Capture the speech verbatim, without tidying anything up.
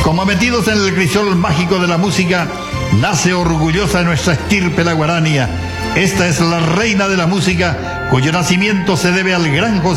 Como metidos en el crisol mágico de la música, nace orgullosa nuestra estirpe la guarania. Esta es la reina de la música, cuyo nacimiento se debe al gran José